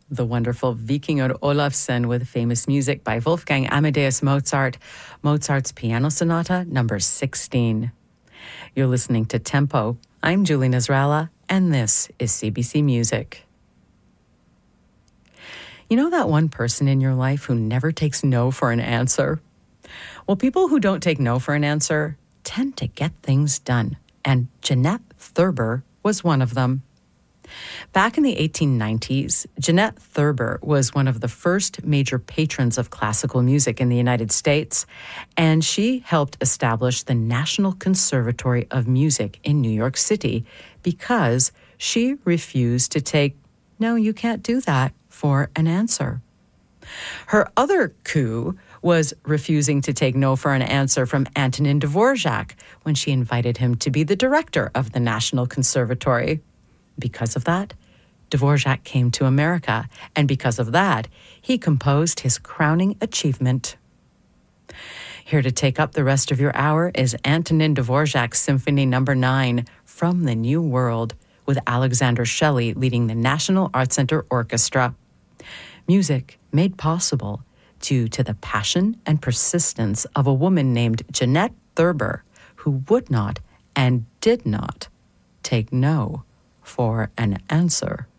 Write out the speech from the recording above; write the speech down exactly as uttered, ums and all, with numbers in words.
The wonderful Vikingur Olafsson with famous music by Wolfgang Amadeus Mozart, Mozart's Piano Sonata number sixteen. You're listening to Tempo. I'm Julie Nasrallah, and this is C B C Music. You know that one person in your life who never takes no for an answer? Well, people who don't take no for an answer tend to get things done, and Jeanette Thurber was one of them. Back in the eighteen nineties, Jeanette Thurber was one of the first major patrons of classical music in the United States, and she helped establish the National Conservatory of Music in New York City because she refused to take, no, you can't do that, for an answer. Her other coup was refusing to take no for an answer from Antonin Dvorak when she invited him to be the director of the National Conservatory. Because of that, Dvorak came to America, and because of that, he composed his crowning achievement. Here to take up the rest of your hour is Antonin Dvorak's Symphony Number nine, From the New World, with Alexander Shelley leading the National Art Center Orchestra. Music made possible due to the passion and persistence of a woman named Jeanette Thurber, who would not and did not take no for an answer.